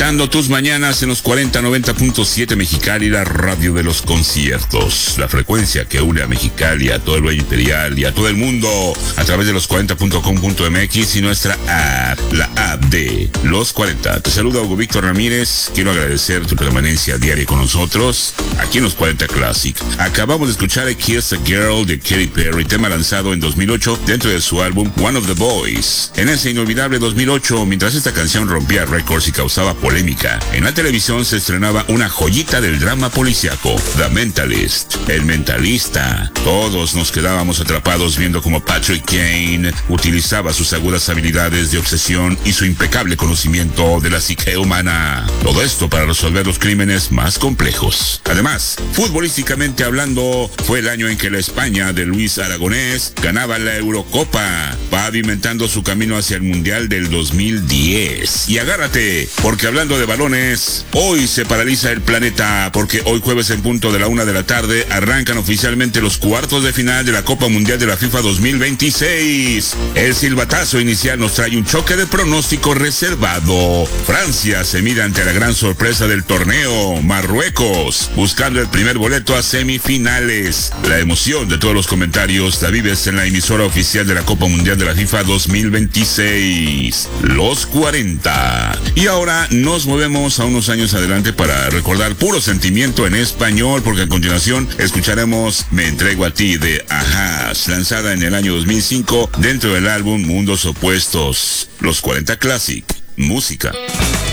Alegrando tus mañanas en los 4090.7 Mexicali, la radio de los conciertos. La frecuencia que une a Mexicali, a todo el Valle Imperial y a todo el mundo a través de los 40.com.mx y nuestra app, la app de Los 40. Te saluda Hugo Víctor Ramírez. Quiero agradecer tu permanencia diaria con nosotros aquí en los 40 Classic. Acabamos de escuchar a Kiss a Girl de Katy Perry, tema lanzado en 2008 dentro de su álbum One of the Boys. En ese inolvidable 2008, mientras esta canción rompía récords y causaba polémica, en la televisión se estrenaba una joyita del drama policíaco, The Mentalist, El Mentalista. Todos nos quedábamos atrapados viendo cómo Patrick Kane utilizaba sus agudas habilidades de obsesión y su impecable conocimiento de la psique humana. Todo esto para resolver los crímenes más complejos. Además, futbolísticamente hablando, fue el año en que la España de Luis Aragonés ganaba la Eurocopa, pavimentando su camino hacia el Mundial del 2010. Y agárrate, porque hablando de balones, hoy se paraliza el planeta, porque hoy jueves en punto de la 1 de la tarde arrancan oficialmente los cuartos de final de la Copa Mundial de la FIFA 2026. El silbatazo inicial nos trae un choque de pronóstico reservado. Francia se mira ante la gran sorpresa del torneo, Marruecos, buscando el primer boleto a semifinales. La emoción de todos los comentarios la vives en la emisora oficial de la Copa Mundial de la FIFA 2026, Los 40. Y ahora nos movemos a unos años adelante para recordar puro sentimiento en español, porque a continuación escucharemos Me entrego a ti de Ajá, lanzada en el año 2005 dentro del álbum Mundos Opuestos. Los 40 Classic, música.